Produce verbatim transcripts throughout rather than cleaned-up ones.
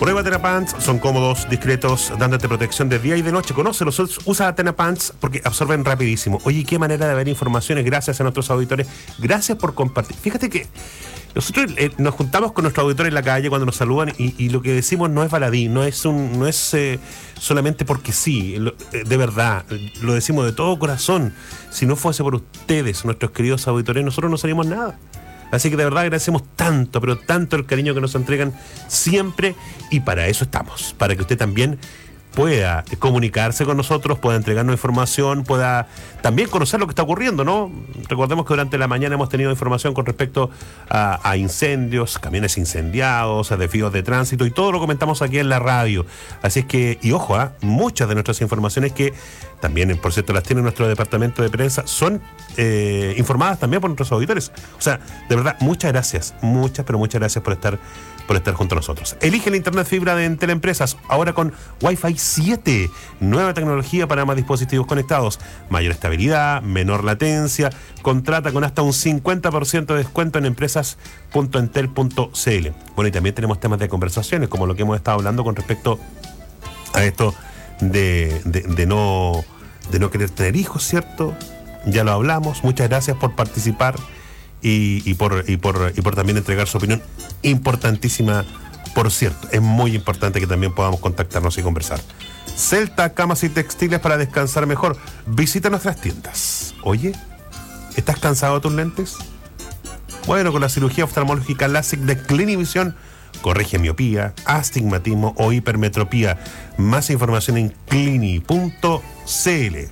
Prueba Tenapants, son cómodos, discretos, dándote protección de día y de noche. Conócelos, usa Tenapants porque absorben rapidísimo. Oye, qué manera de ver informaciones. Gracias a nuestros auditores. Gracias por compartir. Fíjate que nosotros eh, nos juntamos con nuestros auditores en la calle cuando nos saludan y, y lo que decimos no es baladí, no es un, no es eh, solamente porque sí, lo, eh, de verdad, lo decimos de todo corazón. Si no fuese por ustedes, nuestros queridos auditores, nosotros no seríamos nada. Así que de verdad agradecemos tanto, pero tanto el cariño que nos entregan siempre, y para eso estamos, para que usted también pueda comunicarse con nosotros, pueda entregarnos información, pueda también conocer lo que está ocurriendo, ¿no? Recordemos que durante la mañana hemos tenido información con respecto a, a incendios, camiones incendiados, a desvíos de tránsito, y todo lo comentamos aquí en la radio. Así es que, y ojo, ¿eh? muchas de nuestras informaciones que también, por cierto, las tiene nuestro departamento de prensa, son eh, informadas también por nuestros auditores. O sea, de verdad, muchas gracias, muchas, pero muchas gracias por estar por estar junto a nosotros. Elige la internet fibra de Entel Empresas, ahora con Wi-Fi siete, nueva tecnología para más dispositivos conectados, mayor estabilidad, menor latencia. Contrata con hasta un cincuenta por ciento de descuento en empresas punto entel punto c l. Bueno, y también tenemos temas de conversaciones, como lo que hemos estado hablando con respecto a esto de, de, de no de no querer tener hijos, ¿cierto? Ya lo hablamos. Muchas gracias por participar y, y por y por y por también entregar su opinión importantísima. Por cierto, es muy importante que también podamos contactarnos y conversar. Celta, camas y textiles para descansar mejor. Visita nuestras tiendas. Oye, ¿estás cansado de tus lentes? Bueno, con la cirugía oftalmológica LASIK de Clinivision corrige miopía, astigmatismo o hipermetropía. Más información en clini punto c l.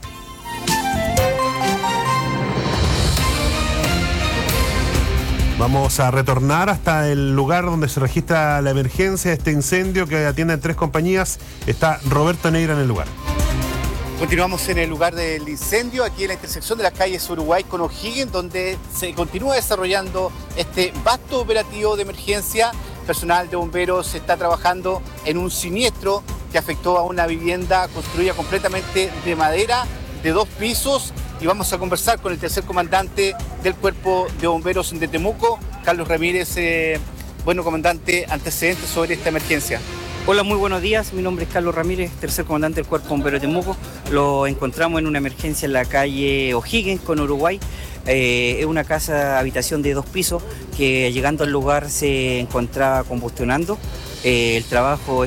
Vamos a retornar hasta el lugar donde se registra la emergencia de este incendio que atienden tres compañías. Está Roberto Neira en el lugar. Continuamos en el lugar del incendio, aquí en la intersección de las calles Uruguay con O'Higgins, donde se continúa desarrollando este vasto operativo de emergencia. Personal de bomberos está trabajando en un siniestro que afectó a una vivienda construida completamente de madera, de dos pisos. Y vamos a conversar con el tercer comandante del Cuerpo de Bomberos de Temuco, Carlos Ramírez. Eh, bueno, comandante, antecedentes sobre esta emergencia. Hola, muy buenos días. Mi nombre es Carlos Ramírez, tercer comandante del Cuerpo de Bomberos de Temuco. Lo encontramos en una emergencia en la calle O'Higgins con Uruguay. Eh, es una casa habitación de dos pisos que llegando al lugar se encontraba combustionando. Eh, el trabajo